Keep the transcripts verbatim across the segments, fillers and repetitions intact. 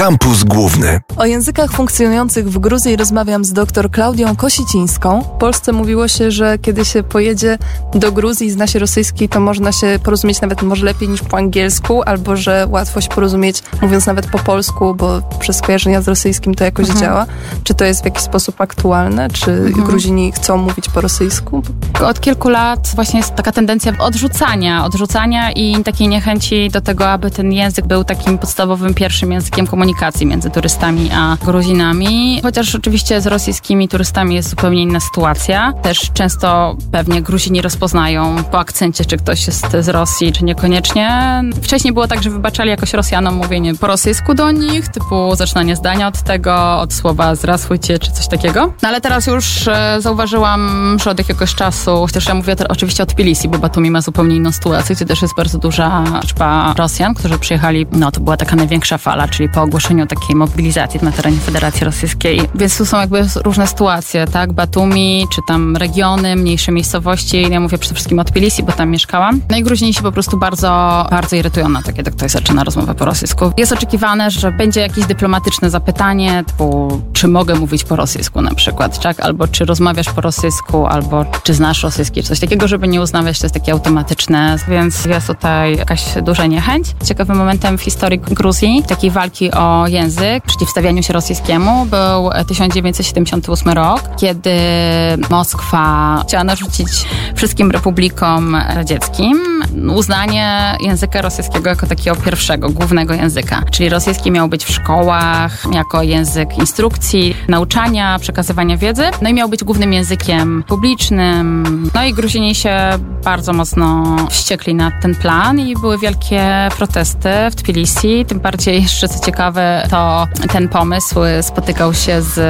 Kampus Główny. O językach funkcjonujących w Gruzji rozmawiam z dr Klaudią Kosicińską. W Polsce mówiło się, że kiedy się pojedzie do Gruzji i zna się rosyjski, to można się porozumieć nawet może lepiej niż po angielsku, albo że łatwo się porozumieć mówiąc nawet po polsku, bo przez skojarzenia z rosyjskim to jakoś mhm. działa. Czy to jest w jakiś sposób aktualne? Czy mhm. Gruzini chcą mówić po rosyjsku? Od kilku lat właśnie jest taka tendencja odrzucania, odrzucania i takiej niechęci do tego, aby ten język był takim podstawowym, pierwszym językiem komunikacji między turystami a Gruzinami. Chociaż oczywiście z rosyjskimi turystami jest zupełnie inna sytuacja. Też często pewnie Gruzini rozpoznają po akcencie, czy ktoś jest z Rosji, czy niekoniecznie. Wcześniej było tak, że wybaczali jakoś Rosjanom mówienie po rosyjsku do nich, typu zaczynanie zdania od tego, od słowa zrasujcie, czy coś takiego. No ale teraz już e, zauważyłam, że od jakiegoś czasu, chociaż ja mówię oczywiście o Tbilisi, bo Batumi ma zupełnie inną sytuację, gdzie też jest bardzo duża liczba Rosjan, którzy przyjechali, no to była taka największa fala, czyli po ogłoszeniu takiej mobilizacji na terenie Federacji Rosyjskiej. Więc tu są jakby różne sytuacje, tak? Batumi, czy tam regiony, mniejsze miejscowości. Ja mówię przede wszystkim o Tbilisi, bo tam mieszkałam. No i Gruzini się po prostu bardzo, bardzo irytują na to, kiedy ktoś zaczyna rozmowę po rosyjsku. Jest oczekiwane, że będzie jakieś dyplomatyczne zapytanie, typu, czy mogę mówić po rosyjsku na przykład, tak? Albo czy rozmawiasz po rosyjsku, albo czy znasz rosyjski, czy coś takiego, żeby nie uznawać, że to jest takie automatyczne. Więc jest tutaj jakaś duża niechęć. Ciekawym momentem w historii Gruzji, takiej walki o język, przeciwstawianiu się rosyjskiemu, był tysiąc dziewięćset siedemdziesiąty ósmy rok, kiedy Moskwa chciała narzucić wszystkim republikom radzieckim uznanie języka rosyjskiego jako takiego pierwszego, głównego języka. Czyli rosyjski miał być w szkołach jako język instrukcji, nauczania, przekazywania wiedzy, no i miał być głównym językiem publicznym. No i Gruzini się bardzo mocno wściekli na ten plan i były wielkie protesty w Tbilisi. Tym bardziej jeszcze co ciekawe, to ten pomysł spotykał się z,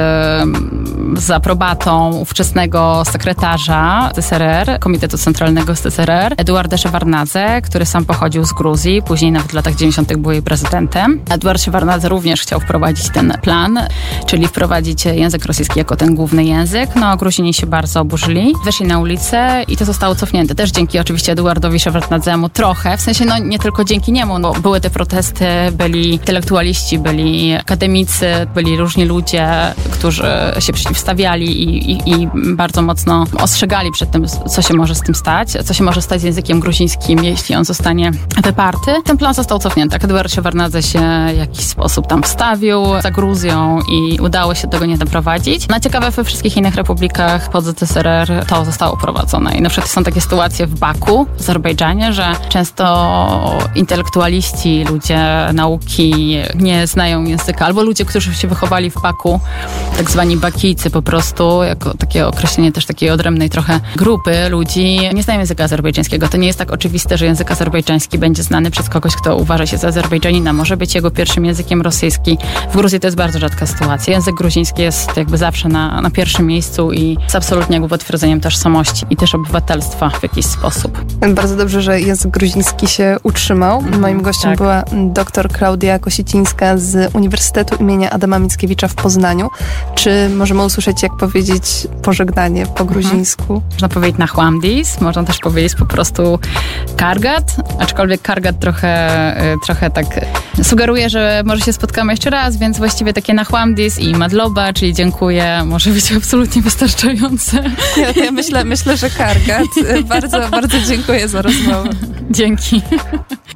z aprobatą ówczesnego sekretarza Z S R R, Komitetu Centralnego Z S R R, Eduarda Szewardnadze, który sam pochodził z Gruzji, później nawet w latach dziewięćdziesiątych był jej prezydentem. Eduard Szewardnadze również chciał wprowadzić ten plan, czyli wprowadzić język rosyjski jako ten główny język. No, Gruzini się bardzo oburzyli, wyszli na ulicę i to zostało cofnięte. Też dzięki oczywiście Eduardowi Szewardnadzemu trochę, w sensie no nie tylko dzięki niemu, bo były te protesty, byli intelektualiści, byli akademicy, byli różni ludzie, którzy się przeciwstawiali i, i, i bardzo mocno ostrzegali przed tym, co się może z tym stać, co się może stać z językiem gruzińskim, jeśli on zostanie wyparty. Ten plan został cofnięty. Eduard Szewardnadze się w jakiś sposób tam wstawił za Gruzją i udało się tego nie doprowadzić. Na ciekawe, we wszystkich innych republikach pod Z S R R to zostało prowadzone. I na przykład są takie sytuacje w Baku, w Azerbejdżanie, że często intelektualiści, ludzie nauki nie znają języka, albo ludzie, którzy się wychowali w Baku, tak zwani Bakijcy po prostu, jako takie określenie też takiej odrębnej trochę grupy ludzi, nie znają języka azerbejdżańskiego. To nie jest tak oczywiste, że język azerbejdżański będzie znany przez kogoś, kto uważa się za Azerbejdżanina. Może być jego pierwszym językiem rosyjski. W Gruzji to jest bardzo rzadka sytuacja. Język gruziński jest jakby zawsze na, na pierwszym miejscu i jest absolutnie jakby potwierdzeniem tożsamości i też obywatelstwa w jakiś sposób. Bardzo dobrze, że język gruziński się utrzymał. Mm, Moim gościem tak. była dr Klaudia Kosicińska z Uniwersytetu imienia Adama Mickiewicza w Poznaniu. Czy możemy usłyszeć, jak powiedzieć pożegnanie po gruzińsku? Mhm. Można powiedzieć nachłamdis, można też powiedzieć po prostu kargat, aczkolwiek kargat trochę, trochę tak sugeruje, że może się spotkamy jeszcze raz, więc właściwie takie nachłamdis i madloba, czyli dziękuję, może być absolutnie wystarczające. Ja, ja myślę, myślę, że kargat. Bardzo, bardzo dziękuję za rozmowę. Dzięki.